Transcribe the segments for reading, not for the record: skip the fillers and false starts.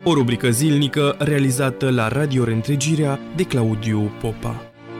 o rubrică zilnică realizată la Radio Reîntregirea de Claudiu Popa.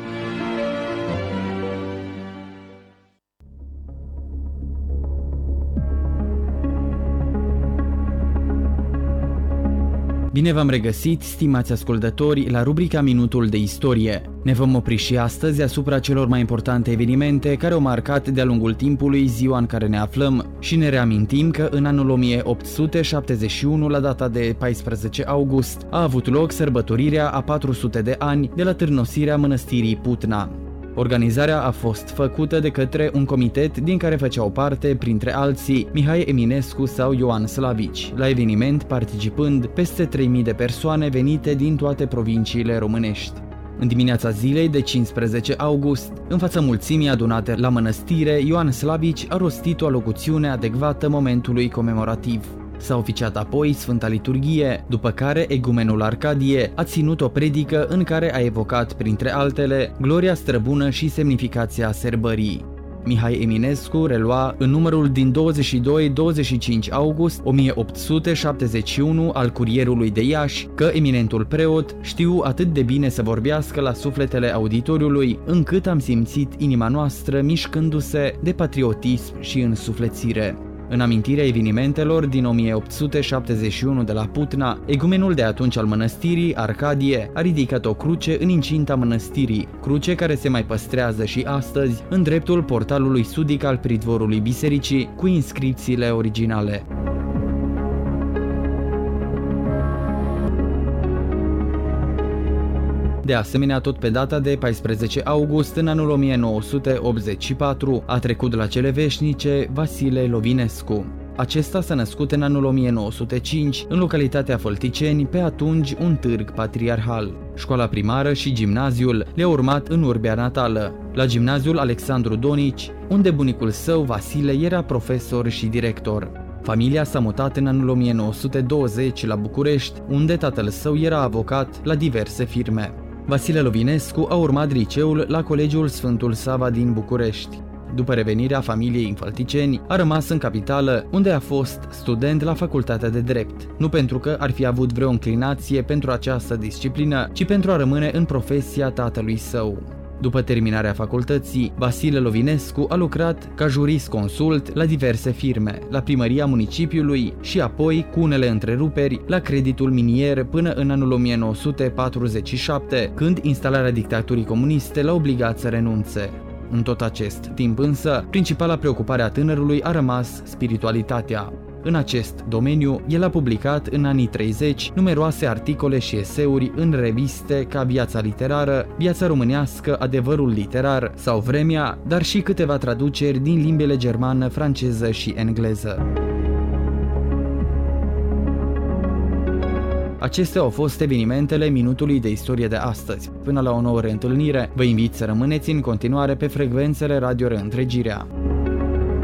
Bine v-am regăsit, stimați ascultători, la rubrica Minutul de Istorie. Ne vom opri și astăzi asupra celor mai importante evenimente care au marcat de-a lungul timpului ziua în care ne aflăm și ne reamintim că în anul 1871, la data de 14 august, a avut loc sărbătorirea a 400 de ani de la târnosirea mănăstirii Putna. Organizarea a fost făcută de către un comitet din care făceau parte, printre alții, Mihai Eminescu sau Ioan Slavici, la eveniment participând peste 3000 de persoane venite din toate provinciile românești. În dimineața zilei de 15 august, în fața mulțimii adunate la mănăstire, Ioan Slavici a rostit o alocuțiune adecvată momentului comemorativ. S-a oficiat apoi Sfânta Liturghie, după care egumenul Arcadie a ținut o predică în care a evocat, printre altele, gloria străbună și semnificația sărbării. Mihai Eminescu relua în numărul din 22-25 august 1871 al Curierului de Iași că eminentul preot știu atât de bine să vorbească la sufletele auditoriului, încât am simțit inima noastră mișcându-se de patriotism și însuflețire. În amintirea evenimentelor din 1871 de la Putna, egumenul de atunci al mănăstirii, Arcadie, a ridicat o cruce în incinta mănăstirii, cruce care se mai păstrează și astăzi în dreptul portalului sudic al pridvorului bisericii, cu inscripțiile originale. De asemenea, tot pe data de 14 august, în anul 1984, a trecut la cele veșnice Vasile Lovinescu. Acesta s-a născut în anul 1905, în localitatea Fălticeni, pe atunci un târg patriarhal. Școala primară și gimnaziul le-a urmat în urbea natală, la gimnaziul Alexandru Donici, unde bunicul său, Vasile, era profesor și director. Familia s-a mutat în anul 1920 la București, unde tatăl său era avocat la diverse firme. Vasile Lovinescu a urmat liceul la Colegiul Sfântul Sava din București. După revenirea familiei în Fălticeni, a rămas în capitală, unde a fost student la Facultatea de Drept, nu pentru că ar fi avut vreo înclinație pentru această disciplină, ci pentru a rămâne în profesia tatălui său. După terminarea facultății, Vasile Lovinescu a lucrat ca jurist-consult la diverse firme, la primăria municipiului și apoi, cu unele întreruperi, la creditul minier până în anul 1947, când instalarea dictaturii comuniste l-a obligat să renunțe. În tot acest timp însă, principala preocupare a tânărului a rămas spiritualitatea. În acest domeniu, el a publicat în anii 30 numeroase articole și eseuri în reviste ca Viața literară, Viața românească, Adevărul literar sau Vremea, dar și câteva traduceri din limbile germană, franceză și engleză. Acestea au fost evenimentele Minutului de Istorie de astăzi. Până la o nouă reîntâlnire, vă invit să rămâneți în continuare pe frecvențele Radio Reîntregirea.